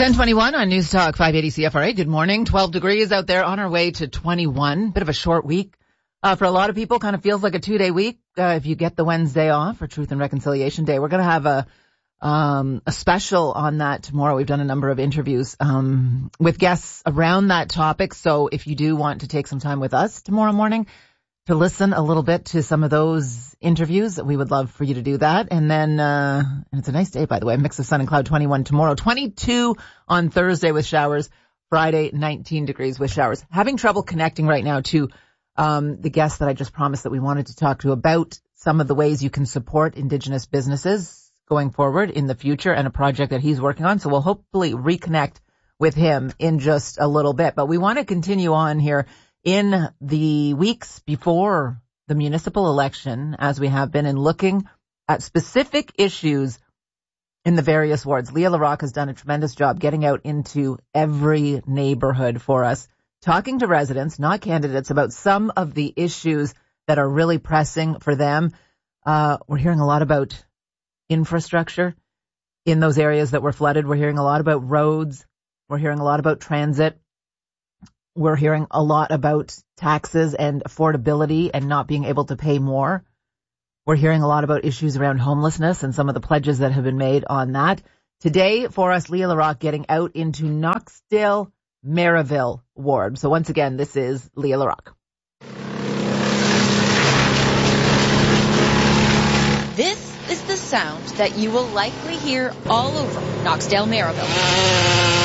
10:21 on News Talk 580 CFRA. Good morning. 12 degrees out there, on our way to 21. Bit of a short week. For a lot of people, kind of feels like a 2-day week. If you get the Wednesday off for Truth and Reconciliation Day, we're going to have a special on that tomorrow. We've done a number of interviews, with guests around that topic. So if you do want to take some time with us tomorrow morning to listen a little bit to some of those interviews, we would love for you to do that. And then, and it's a nice day, by the way, mix of sun and cloud, 21 tomorrow, 22 on Thursday with showers, Friday, 19 degrees with showers. Having trouble connecting right now to the guest that I just promised that we wanted to talk to about some of the ways you can support Indigenous businesses going forward in the future, and a project that he's working on. So we'll hopefully reconnect with him in just a little bit. But we want to continue on here in the weeks before the municipal election, as we have been, in looking at specific issues in the various wards. Leah LaRocque has done a tremendous job getting out into every neighborhood for us, talking to residents, not candidates, about some of the issues that are really pressing for them. We're hearing a lot about infrastructure in those areas that were flooded. We're hearing a lot about roads. We're hearing a lot about transit. We're hearing a lot about taxes and affordability and not being able to pay more. We're hearing a lot about issues around homelessness and some of the pledges that have been made on that. Today, for us, Leah LaRocque getting out into Knoxdale Maryville ward. So once again, this is Leah LaRocque. This is the sound that you will likely hear all over Knoxdale Maryville.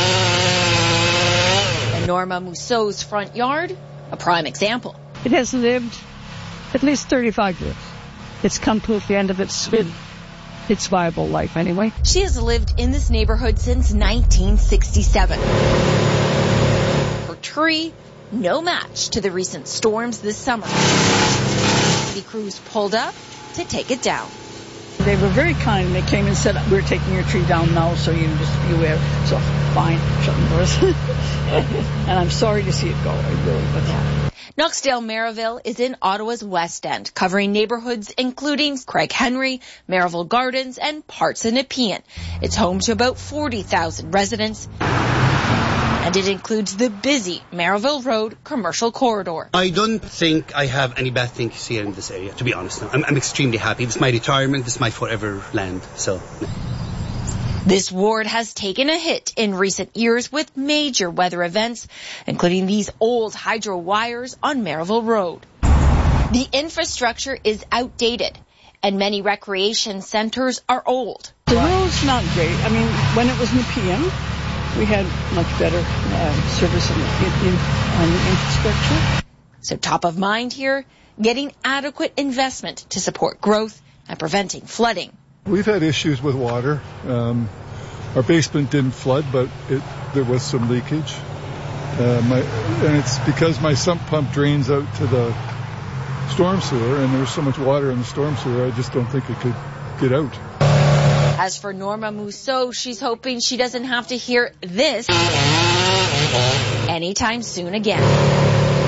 And Norma Mousseau's front yard, a prime example. It has lived at least 35 years. It's come to the end of its viable life anyway. She has lived in this neighborhood since 1967. Her tree, no match to the recent storms this summer. The crews pulled up to take it down. They were very kind. They came and said, "We're taking your tree down now, so you can just be aware." So fine, shut the doors. And I'm sorry to see it go. I really was. Yeah. Knoxdale Maryville is in Ottawa's West End, covering neighborhoods including Craig Henry, Maryville Gardens, and parts of Nepean. It's home to about 40,000 residents, and it includes the busy Maryville Road commercial corridor. I don't think I have any bad things here in this area, to be honest. I'm extremely happy. This is my retirement. This is my forever land. So. This ward has taken a hit in recent years with major weather events, including these old hydro wires on Maryville Road. The infrastructure is outdated, and many recreation centers are old. The road's not great. I mean, when it was Nepean, we had much better service on the infrastructure. So top of mind here, getting adequate investment to support growth and preventing flooding. We've had issues with water. Our basement didn't flood, but there was some leakage. And it's because my sump pump drains out to the storm sewer, and there's so much water in the storm sewer, I just don't think it could get out. As for Norma Mousseau, she's hoping she doesn't have to hear this anytime soon again.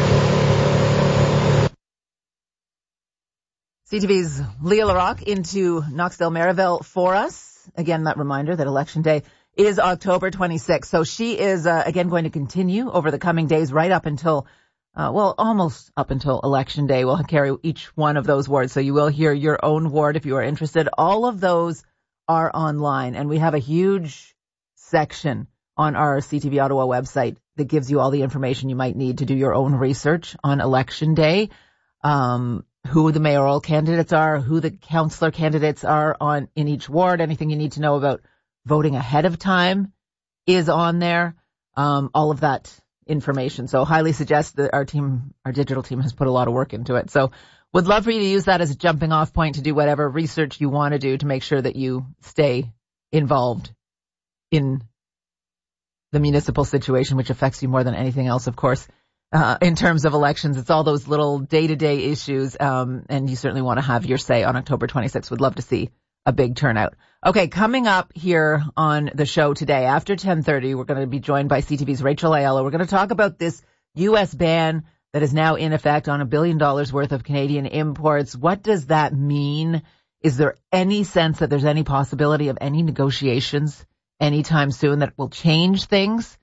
CTV's Leah LaRocque into Knoxdale Maryville for us. Again, that reminder that Election Day is October 26th. So she is, again, going to continue over the coming days right up until, almost up until Election Day. We'll carry each one of those wards. So you will hear your own ward if you are interested. All of those are online, and we have a huge section on our CTV Ottawa website that gives you all the information you might need to do your own research on Election Day. Who the mayoral candidates are, who the councillor candidates are in each ward. Anything you need to know about voting ahead of time is on there. All of that information. So highly suggest that our digital team has put a lot of work into it. So would love for you to use that as a jumping off point to do whatever research you want to do to make sure that you stay involved in the municipal situation, which affects you more than anything else, of course. In terms of elections, it's all those little day-to-day issues, and you certainly want to have your say on October 26th. Would love to see a big turnout. Okay, coming up here on the show today, after 10:30, we're going to be joined by CTV's Rachel Aiello. We're going to talk about this U.S. ban that is now in effect on $1 billion worth of Canadian imports. What does that mean? Is there any sense that there's any possibility of any negotiations anytime soon that will change things.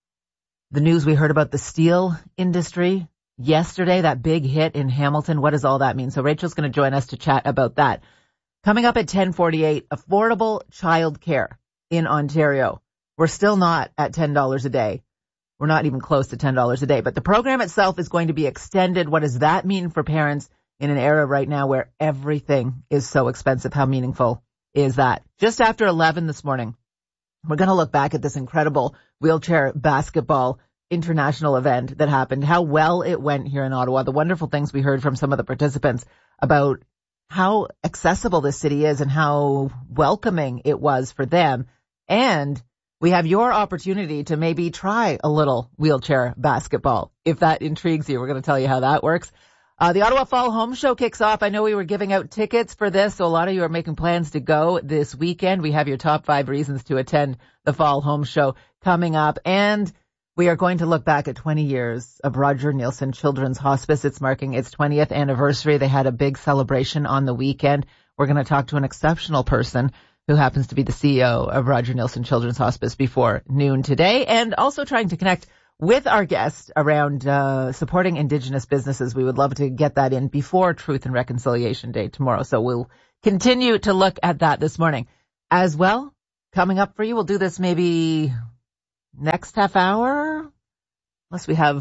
The news we heard about the steel industry yesterday, that big hit in Hamilton, what does all that mean? So Rachel's going to join us to chat about that. Coming up at 10:48, affordable childcare in Ontario. We're still not at $10 a day. We're not even close to $10 a day, but the program itself is going to be extended. What does that mean for parents in an era right now where everything is so expensive? How meaningful is that? Just after 11 this morning, we're going to look back at this incredible wheelchair basketball international event that happened, how well it went here in Ottawa, the wonderful things we heard from some of the participants about how accessible this city is and how welcoming it was for them. And we have your opportunity to maybe try a little wheelchair basketball. If that intrigues you, we're going to tell you how that works. The Ottawa Fall Home Show kicks off. I know we were giving out tickets for this, so a lot of you are making plans to go this weekend. We have your top 5 reasons to attend the Fall Home Show coming up. And we are going to look back at 20 years of Roger Neilson Children's Hospice. It's marking its 20th anniversary. They had a big celebration on the weekend. We're going to talk to an exceptional person who happens to be the CEO of Roger Neilson Children's Hospice before noon today, and also trying to connect with our guest around supporting Indigenous businesses. We would love to get that in before Truth and Reconciliation Day tomorrow. So we'll continue to look at that this morning. As well, coming up for you, we'll do this maybe next half hour, unless we have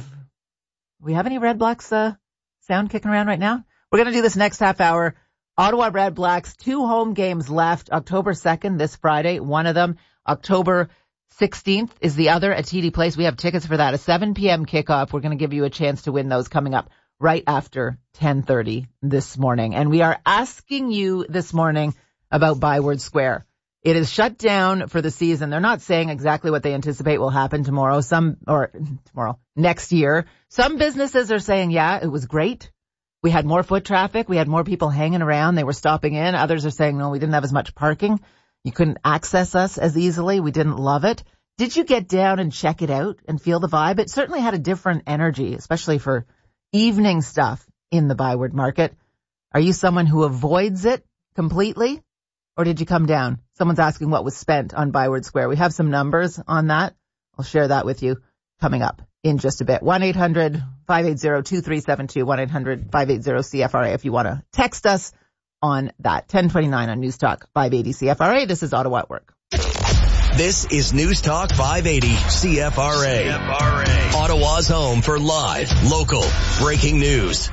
any Red Blacks sound kicking around right now. We're going to do this next half hour. Ottawa Red Blacks, 2 home games left. October 2nd, this Friday, one of them. October 16th is the other at TD Place. We have tickets for that. A 7 p.m. kickoff. We're going to give you a chance to win those coming up right after 10:30 this morning. And we are asking you this morning about Byward Square. It is shut down for the season. They're not saying exactly what they anticipate will happen next year. Some businesses are saying, yeah, it was great. We had more foot traffic. We had more people hanging around. They were stopping in. Others are saying, no, we didn't have as much parking. You couldn't access us as easily. We didn't love it. Did you get down and check it out and feel the vibe? It certainly had a different energy, especially for evening stuff in the Byward Market. Are you someone who avoids it completely, or did you come down? Someone's asking what was spent on Byward Square. We have some numbers on that. I'll share that with you coming up in just a bit. 1-800-580-2372, 1-800-580-CFRA if you want to text us on that. 1029 on News Talk 580 CFRA. This is Ottawa at Work. This is News Talk 580 CFRA. Ottawa's home for live, local, breaking news.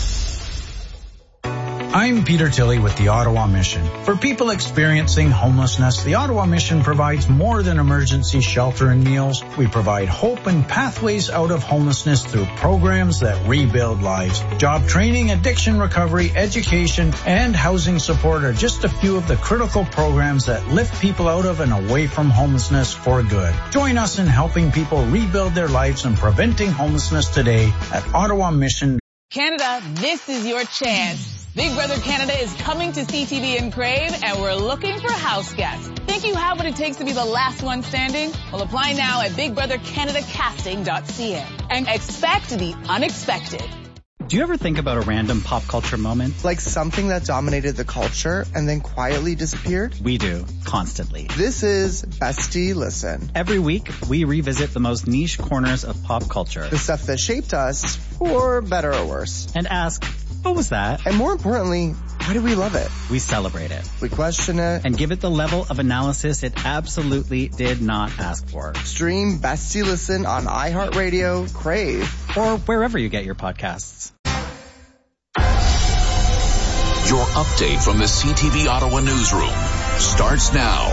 I'm Peter Tilley with the Ottawa Mission. For people experiencing homelessness, the Ottawa Mission provides more than emergency shelter and meals. We provide hope and pathways out of homelessness through programs that rebuild lives. Job training, addiction recovery, education, and housing support are just a few of the critical programs that lift people out of and away from homelessness for good. Join us in helping people rebuild their lives and preventing homelessness today at Ottawa Mission. Canada, this is your chance. Big Brother Canada is coming to CTV and Crave, and we're looking for house guests. Think you have what it takes to be the last one standing? Well, apply now at bigbrothercanadacasting.ca and expect the unexpected. Do you ever think about a random pop culture moment? Like something that dominated the culture and then quietly disappeared? We do, constantly. This is Bestie Listen. Every week, we revisit the most niche corners of pop culture. The stuff that shaped us, for better or worse. And ask, what was that? And more importantly, why do we love it? We celebrate it. We question it. And give it the level of analysis it absolutely did not ask for. Stream Bestie Listen on iHeartRadio, Crave, or wherever you get your podcasts. Your update from the CTV Ottawa newsroom starts now.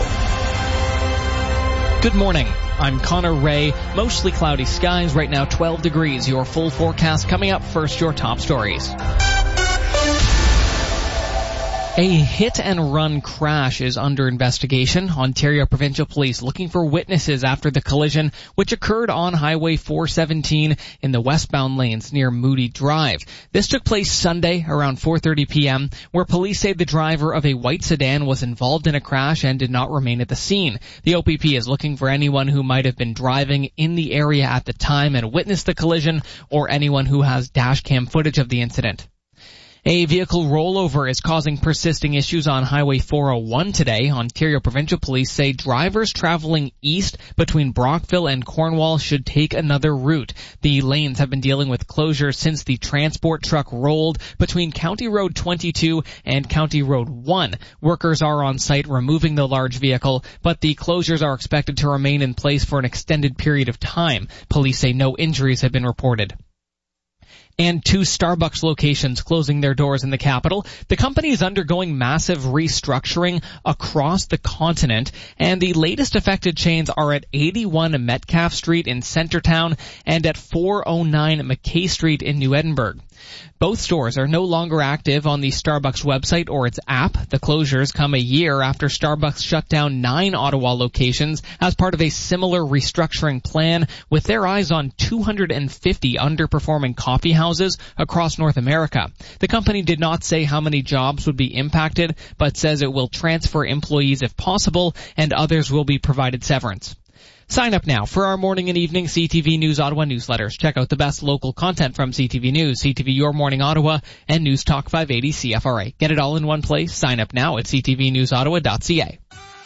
Good morning. I'm Connor Ray. Mostly cloudy skies right now, 12 degrees. Your full forecast coming up. First, your top stories. A hit-and-run crash is under investigation. Ontario Provincial Police looking for witnesses after the collision, which occurred on Highway 417 in the westbound lanes near Moody Drive. This took place Sunday around 4:30 p.m., where police say the driver of a white sedan was involved in a crash and did not remain at the scene. The OPP is looking for anyone who might have been driving in the area at the time and witnessed the collision, or anyone who has dash cam footage of the incident. A vehicle rollover is causing persisting issues on Highway 401 today. Ontario Provincial Police say drivers traveling east between Brockville and Cornwall should take another route. The lanes have been dealing with closures since the transport truck rolled between County Road 22 and County Road 1. Workers are on site removing the large vehicle, but the closures are expected to remain in place for an extended period of time. Police say no injuries have been reported. And 2 Starbucks locations closing their doors in the capital. The company is undergoing massive restructuring across the continent, and the latest affected chains are at 81 Metcalfe Street in Centertown and at 409 McKay Street in New Edinburgh. Both stores are no longer active on the Starbucks website or its app. The closures come a year after Starbucks shut down 9 Ottawa locations as part of a similar restructuring plan, with their eyes on 250 underperforming coffee houses across North America. The company did not say how many jobs would be impacted, but says it will transfer employees if possible, and others will be provided severance. Sign up now for our morning and evening CTV News Ottawa newsletters. Check out the best local content from CTV News, CTV Your Morning Ottawa, and News Talk 580 CFRA. Get it all in one place. Sign up now at ctvnewsottawa.ca.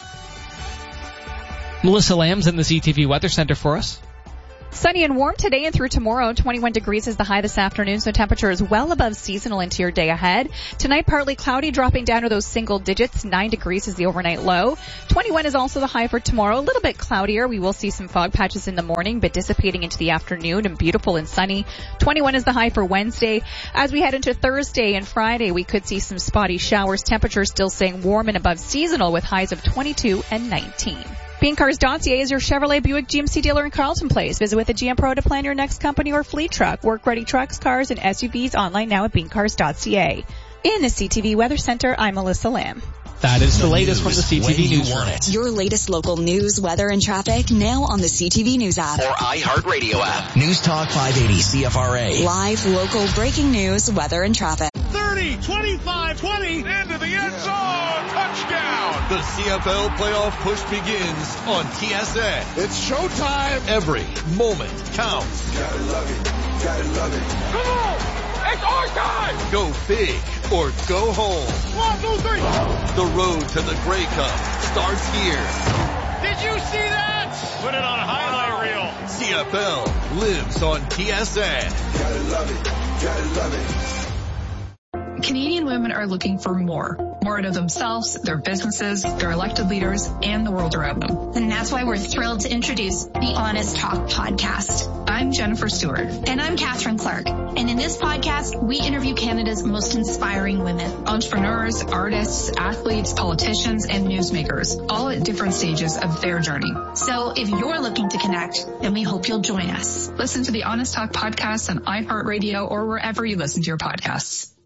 Melissa Lamb's in the CTV Weather Center for us. Sunny and warm today and through tomorrow. 21 degrees is the high this afternoon, so temperature is well above seasonal into your day ahead. Tonight, partly cloudy, dropping down to those single digits. 9 degrees is the overnight low. 21 is also the high for tomorrow. A little bit cloudier. We will see some fog patches in the morning, but dissipating into the afternoon and beautiful and sunny. 21 is the high for Wednesday. As we head into Thursday and Friday, we could see some spotty showers. Temperature still staying warm and above seasonal with highs of 22 and 19. BeanCars.ca is your Chevrolet Buick GMC dealer in Carleton Place. Visit with a GM Pro to plan your next company or fleet truck. Work-ready trucks, cars, and SUVs online now at BeanCars.ca. In the CTV Weather Center, I'm Melissa Lamb. That is the latest from the CTV News. Your latest local news, weather, and traffic now on the CTV News app. Or iHeartRadio app. News Talk 580 CFRA. Live, local, breaking news, weather, and traffic. 30, 25, 20, into the end zone, touchdown! The CFL playoff push begins on TSN. It's showtime. Every moment counts. Gotta love it, gotta love it. Come on! It's our time! Go big or go home. 1, 2, 3. The road to the Grey Cup starts here. Did you see that? Put it on a highlight reel. CFL lives on TSN. Gotta love it, gotta love it. Canadian women are looking for more out of themselves, their businesses, their elected leaders, and the world around them. And that's why we're thrilled to introduce the Honest Talk podcast. I'm Jennifer Stewart. And I'm Catherine Clark. And in this podcast, we interview Canada's most inspiring women. Entrepreneurs, artists, athletes, politicians, and newsmakers, all at different stages of their journey. So if you're looking to connect, then we hope you'll join us. Listen to the Honest Talk podcast on iHeartRadio or wherever you listen to your podcasts.